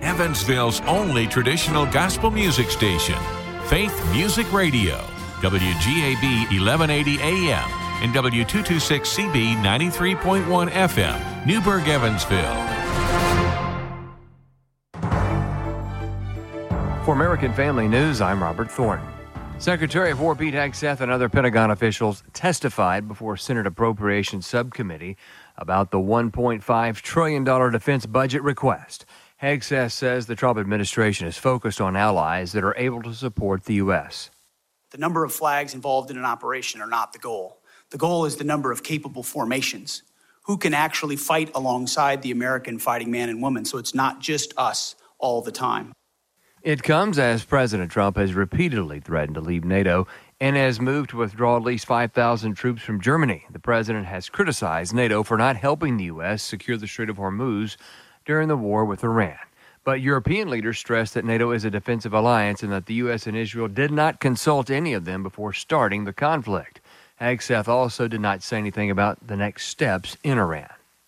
Evansville's only traditional gospel music station, Faith Music Radio, WGAB 1180 AM and W226CB 93.1 FM, Newburgh, Evansville. For American Family News, I'm Robert Thornton. Secretary of War Pete Hegseth and other Pentagon officials testified before Senate Appropriations Subcommittee about the $1.5 trillion defense budget request. Hegseth says the Trump administration is focused on allies that are able to support the U.S. The number of flags involved in an operation are not the goal. The goal is the number of capable formations who can actually fight alongside the American fighting man and woman. So it's not just us all the time. It comes as President Trump has repeatedly threatened to leave NATO and has moved to withdraw at least 5,000 troops from Germany. The president has criticized NATO for not helping the U.S. secure the Strait of Hormuz during the war with Iran. But European leaders stressed that NATO is a defensive alliance and that the U.S. and Israel did not consult any of them before starting the conflict. Hegseth also did not say anything about the next steps in Iran.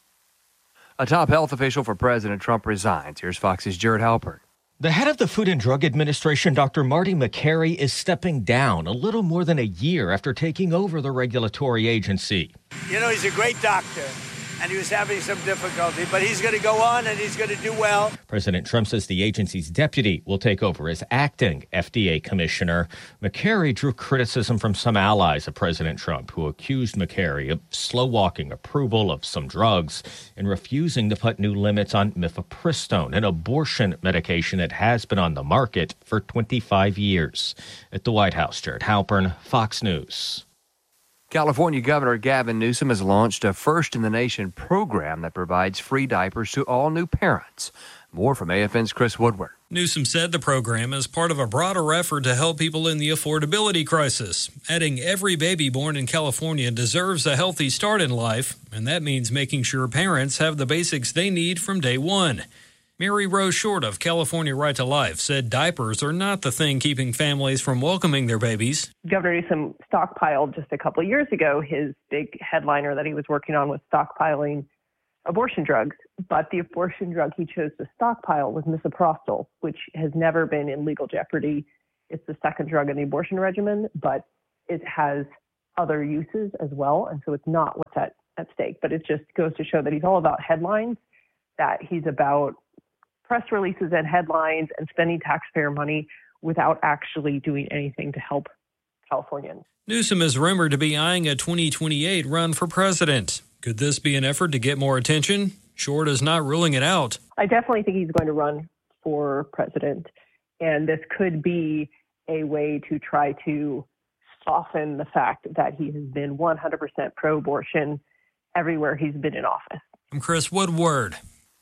A top health official for President Trump resigns. Here's Fox's Jared Halpern. The head of the Food and Drug Administration, Dr. Marty Makary, is stepping down a little more than a year after taking over the regulatory agency. You know, he's a great doctor, and he was having some difficulty, but he's going to go on and he's going to do well. President Trump says the agency's deputy will take over as acting FDA commissioner. Makary drew criticism from some allies of President Trump who accused Makary of slow-walking approval of some drugs and refusing to put new limits on mifepristone, an abortion medication that has been on the market for 25 years. At the White House, Jared Halpern, Fox News. California Governor Gavin Newsom has launched a first-in-the-nation program that provides free diapers to all new parents. More from AFN's Chris Woodward. Newsom said the program is part of a broader effort to help people in the affordability crisis, adding every baby born in California deserves a healthy start in life, and that means making sure parents have the basics they need from day one. Mary Rose Short of California Right to Life said diapers are not the thing keeping families from welcoming their babies. Governor Newsom stockpiled just a couple of years ago. His big headliner that he was working on was stockpiling abortion drugs. But the abortion drug he chose to stockpile was misoprostol, which has never been in legal jeopardy. It's the second drug in the abortion regimen, but it has other uses as well. And so it's not what's at stake. But it just goes to show that he's all about headlines, that he's about press releases and headlines and spending taxpayer money without actually doing anything to help Californians. Newsom is rumored to be eyeing a 2028 run for president. Could this be an effort to get more attention? Short is not ruling it out. I definitely think he's going to run for president, and this could be a way to try to soften the fact that he has been 100% pro-abortion everywhere he's been in office. I'm Chris Woodward.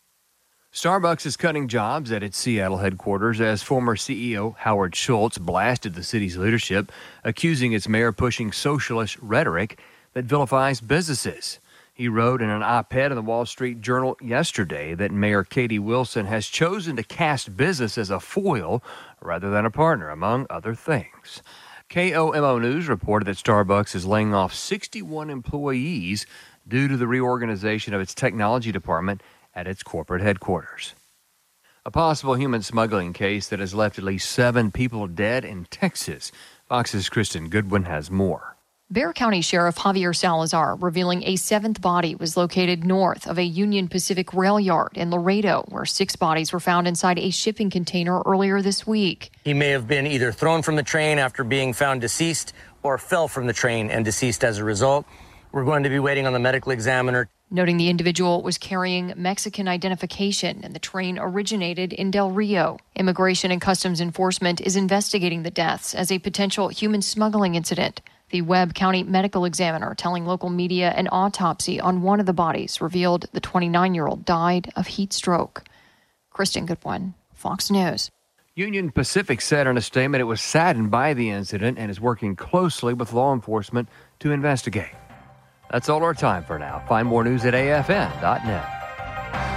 Starbucks is cutting jobs at its Seattle headquarters as former CEO Howard Schultz blasted the city's leadership, accusing its mayor of pushing socialist rhetoric that vilifies businesses. He wrote in an op-ed in the Wall Street Journal yesterday that Mayor Katie Wilson has chosen to cast business as a foil rather than a partner, among other things. KOMO News reported that Starbucks is laying off 61 employees due to the reorganization of its technology department at its corporate headquarters. A possible human smuggling case that has left at least 7 people dead in Texas. Fox's Kristen Goodwin has more. Bexar County Sheriff Javier Salazar revealing a 7th body was located north of a Union Pacific rail yard in Laredo, where 6 bodies were found inside a shipping container earlier this week. He may have been either thrown from the train after being found deceased or fell from the train and deceased as a result. We're going to be waiting on the medical examiner. Noting the individual was carrying Mexican identification and the train originated in Del Rio. Immigration and Customs Enforcement is investigating the deaths as a potential human smuggling incident. The Webb County medical examiner telling local media an autopsy on one of the bodies revealed the 29-year-old died of heat stroke. Kristen Goodwin, Fox News. Union Pacific said in a statement it was saddened by the incident and is working closely with law enforcement to investigate. That's all our time for now. Find more news at afn.net.